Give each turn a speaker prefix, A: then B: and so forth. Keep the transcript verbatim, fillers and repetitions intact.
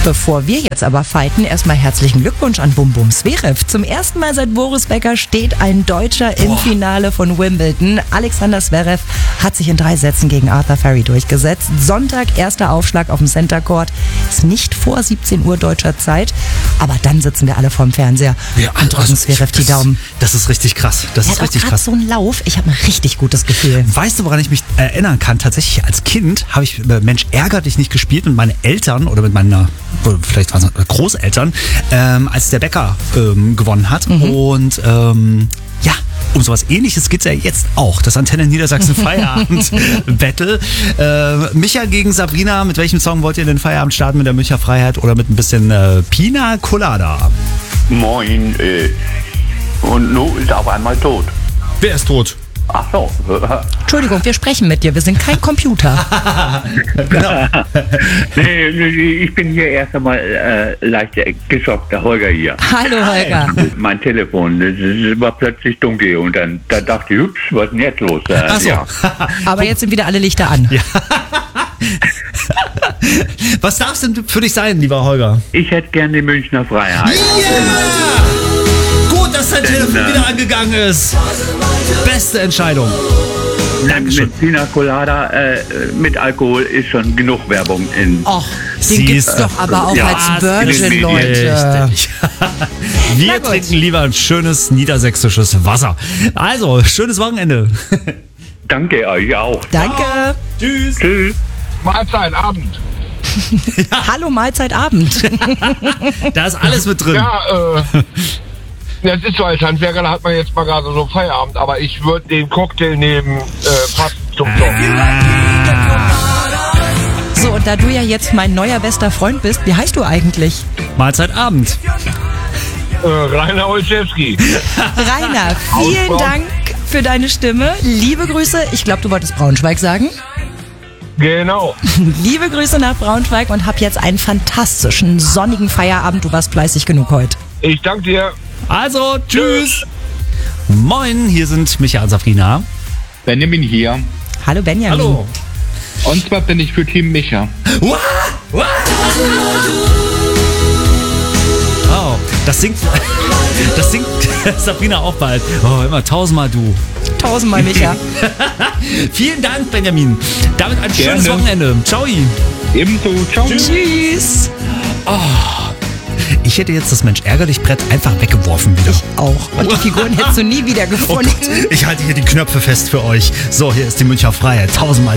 A: Bevor wir jetzt aber fighten, erstmal herzlichen Glückwunsch an Bum Bum Zverev. Zum ersten Mal seit Boris Becker steht ein Deutscher im
B: Boah.
A: Finale von Wimbledon. Alexander Zverev hat sich in drei Sätzen gegen Arthur Ferry durchgesetzt. Sonntag erster Aufschlag auf dem Center Court. Ist nicht vor siebzehn Uhr deutscher Zeit, aber dann sitzen wir alle vorm Fernseher
B: Ja,
A: und drücken
B: also,
A: Zverev die
B: das,
A: Daumen.
B: Das ist richtig krass. Das
A: Er
B: ist
A: hat auch
B: richtig
A: gerade
B: krass.
A: so einen Lauf. Ich habe ein richtig gutes Gefühl.
B: Weißt du, woran ich mich erinnern kann? Tatsächlich als Kind habe ich äh, Mensch, ärger dich nicht gespielt mit meinen Eltern oder mit meiner, oder vielleicht waren es Großeltern, ähm, als der Becker ähm, gewonnen hat.
A: Mhm.
B: Und ähm, ja, um sowas Ähnliches geht es ja jetzt auch. Das Antenne Niedersachsen Feierabend Battle. Äh, Micha gegen Sabrina. Mit welchem Song wollt ihr den Feierabend starten? Mit der Münchner Freiheit oder mit ein bisschen äh, Pina Colada?
C: Moin, äh, und Nu ist auf einmal tot.
B: Wer ist tot?
C: Ach so.
A: Entschuldigung, wir sprechen mit dir. Wir sind kein Computer.
B: Genau.
C: Nee, nee, ich bin hier erst einmal äh, leicht geschockt, der Holger hier.
A: Hallo Holger.
C: Mein Telefon, es war plötzlich dunkel und dann da dachte ich, ups, was ist denn jetzt los? Äh,
B: Ach so.
C: ja.
A: Aber jetzt sind wieder alle Lichter an.
B: Ja. Was darf es denn für dich sein, lieber Holger?
C: Ich hätte gern die Münchner Freiheit.
B: Ja! Gut, dass dein Telefon
C: äh,
B: wieder angegangen ist. Beste Entscheidung. Dankeschön.
C: Mit Pina Colada äh, mit Alkohol ist schon genug Werbung in.
A: Och,
B: Sie
A: den gibt's
B: ist-
A: doch aber auch
C: Ja,
A: als Virgin,
C: richtig.
A: Leute.
B: Richtig. Wir
A: Na gut.
B: trinken lieber ein schönes niedersächsisches Wasser. Also, schönes Wochenende.
C: Danke euch auch.
A: Danke.
B: Tschüss.
C: Tschüss.
D: Mahlzeit, Abend.
A: Hallo, Mahlzeit, Abend.
B: Da ist alles mit drin.
D: Ja, äh, das ist so, als Handwerker, da hat man jetzt mal gerade so Feierabend, aber ich würde den Cocktail nehmen, äh, fast zum Top.
A: So, und da du ja jetzt mein neuer bester Freund bist, wie heißt du eigentlich?
B: Mahlzeit Abend.
D: Äh, Rainer Olszewski.
A: Rainer, vielen
D: Aus Braun-
A: Dank für deine Stimme. Liebe Grüße. Ich glaube, du wolltest Braunschweig sagen.
D: Genau.
A: Liebe Grüße nach Braunschweig und hab jetzt einen fantastischen, sonnigen Feierabend. Du warst fleißig genug heute.
D: Ich danke dir.
B: Also, tschüss. Moin, hier sind Micha und Sabrina.
E: Benjamin hier.
A: Hallo Benjamin.
B: Hallo.
E: Und zwar bin ich für Team Micha.
B: What? What? Oh, das singt, das singt Sabrina auch bald. Oh, immer tausendmal du.
A: Tausendmal Micha.
B: Vielen Dank, Benjamin. Damit ein schönes
E: Gerne.
B: Wochenende. Ciao.
E: Ebenso. Ciao.
A: Tschüss.
B: Ich hätte jetzt das Mensch ärgerlich Brett einfach weggeworfen wieder.
A: Auch. Und die Figuren hättest du nie wieder
B: Oh
A: gefunden.
B: Gott, ich halte hier die Knöpfe fest für euch. So, hier ist die Münchner Freiheit. Tausendmal